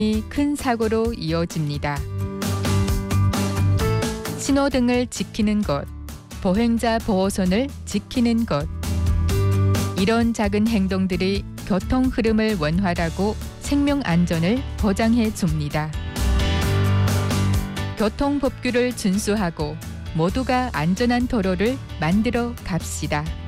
큰 사고로 이어집니다. 신호등을 지키는 것, 보행자 보호선을 지키는 것. 이런 작은 행동들이 교통 흐름을 원활하고 생명 안전을 보장해 줍니다. 교통법규를 준수하고 모두가 안전한 도로를 만들어 갑시다.